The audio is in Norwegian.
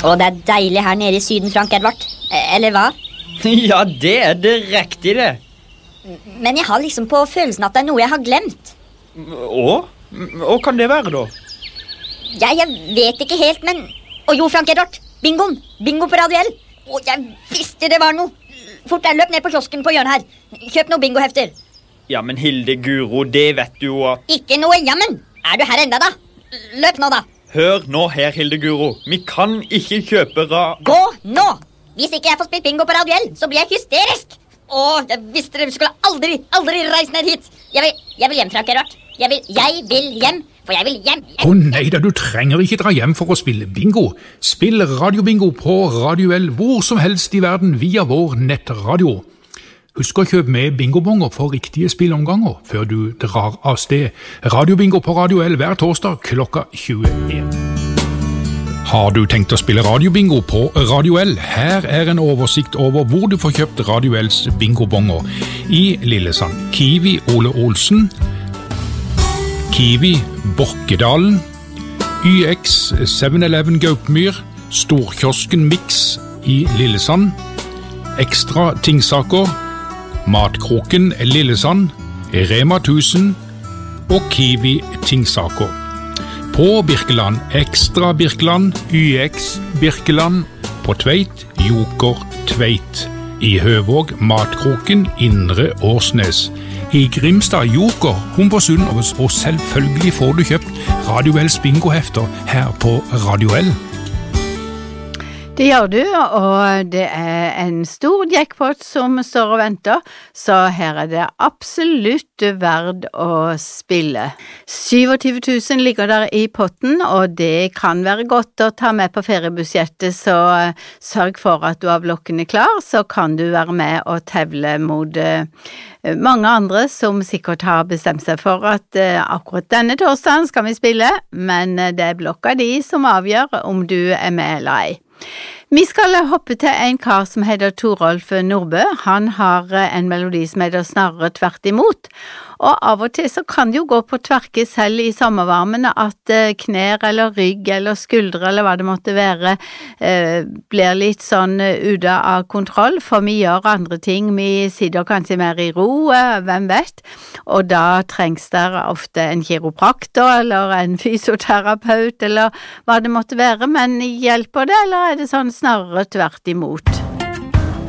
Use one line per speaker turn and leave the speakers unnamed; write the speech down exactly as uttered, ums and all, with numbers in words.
Og det er deilig her nede i syden, Frank Edvard. Eller hva?
Ja, det er direkte det.
Men jeg har liksom på følelsen at det er noe jeg har glemt.
Og? Hva kan det være da?
Ja, jeg vet ikke helt, men... Å jo, Frank Edvard, bingoen. Bingo på Radio L. Å, jeg visste det var noe. Fort jeg løp ned på kiosken på hjørnet her. Kjøp noen bingohefter.
Ja, men Hilde Guro, det vet du jo at...
Ikke noe jammen. Er du her enda da? Løp nå da.
Hør nå her, Hilde Guro. Vi kan ikke kjøpe ra...
Gå nå! Hvis ikke jeg får spilt bingo på Radio L, så blir jeg hysterisk. Åh, jeg visste det. Vi skulle aldri, aldri reise ned hit. Jeg vil, jeg vil hjem, Frank Edvard. Jeg vil, jeg vil hjem, for jeg vil hjem.
Å oh, nei da, du trenger ikke dra hjem for å spille bingo. Spill radiobingo på Radio L hvor som helst i verden via vår nettradio. Husk å kjøpe med bingobonger for riktige spillomganger før du drar av sted. Radiobingo på Radio L hver torsdag klokka tjueen. Har du tenkt å spille radiobingo på Radio L? Her er en oversikt over hvor du får kjøpt Radio Ls bingobonger. I Lillesand, Kiwi Ole Olsen, Kiwi Borkedalen, Y X seven eleven Gaupmyr, Storkiosken Mix i Lillesand, Ekstra Tingsaker, Matkroken Lillesand, Rema tusen og Kiwi Tingsaker. På Birkeland, Ekstra Birkeland, Y X Birkeland, på Tveit, Joker Tveit. I Høvåg, Matkroken, Indre Årsnes. I Grimstad, Joker, Humbersund, og selvfølgelig får du kjøpt Radio Ls bingohefter her på Radio L.
Det gjør du, og det er en stor jackpot som står og venter, så her er det absolutt verd å spille. tjuesyv tusen ligger der i potten, og det kan være godt å ta med på feriebudsjettet, så sørg for at du har blokkene klar, så kan du være med og tevle mot mange andre som sikkert har bestemt seg for at akkurat denne torsdagen skal vi spille, men det er blokka de som avgjør om du er med eller ei. Vi skal hoppe til en kar som heter Torolf Nordbø. Han har en melodi som heter Snarere tvert imot, og av og til så kan det jo gå på tverke selv i sommervarmen at knær eller rygg eller skuldre eller hva det måtte være blir litt sånn ute av kontroll, for vi gjør andre ting, vi sitter kanskje mer i ro, hvem vet, og da trengs det ofte en kiropraktor eller en fysioterapeut eller hva det måtte være, men hjelper det, eller er det sånn snarere tvert imot?